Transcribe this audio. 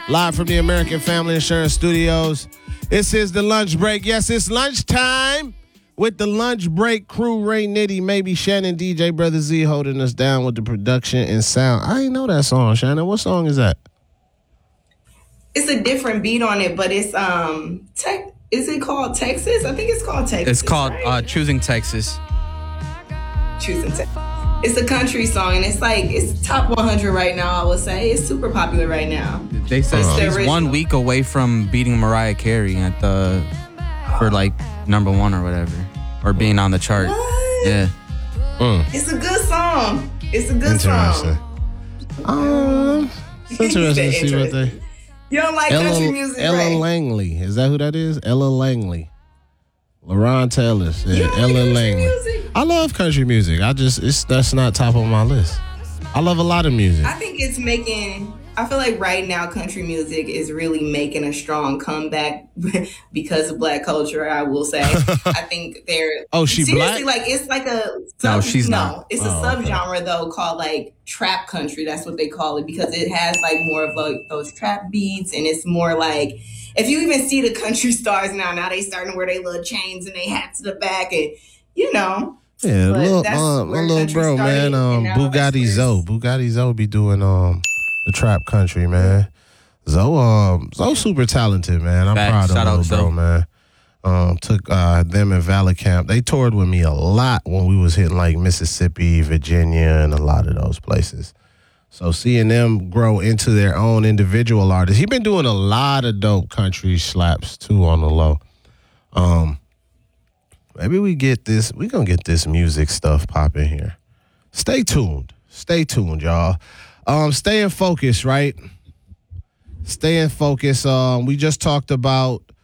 live from the American Family Insurance Studios. This is the lunch break. Yes, it's lunchtime with the lunch break crew. Ray Nitty, maybe Shannon, DJ Brother Z holding us down with the production and sound. I ain't know that song, Shannon. What song is that? It's a different beat on it, but it's is it called Texas? I think it's called Texas. It's called right? Choosing Texas. Choosing Texas. It's a country song, and it's top 100 right now, I would say. It's super popular right now. They said he's 1 week away from beating Mariah Carey for like number one or whatever, or being on the chart. What? Yeah. It's a good song. It's a good song. It's interesting to see what they... You don't like country music, Ella right? Langley. Is that who that is? Ella Langley. LaRon Taylor said You don't Ella like Langley. music? I love country music. That's not top of my list. I love a lot of music. I think I feel like right now country music is really making a strong comeback because of Black culture, I will say. I think they're she seriously Black? like it's like a No, she's not. It's a subgenre though called like trap country. That's what they call it because it has like more of like those trap beats and it's more like if you even see the country stars now they starting to wear their little chains and they hats to the back and you know. Yeah, my little bro, man, Bugatti Zoe be doing the trap country, man. Zoe super talented, man. I'm proud of little bro, man. Took them in Valley Camp. They toured with me a lot when we was hitting like Mississippi, Virginia, and a lot of those places. So seeing them grow into their own individual artists, he been doing a lot of dope country slaps too on the low. Maybe we gonna get this music stuff popping here. Stay tuned, y'all. Stay in focus, right? Stay in focus. We just talked about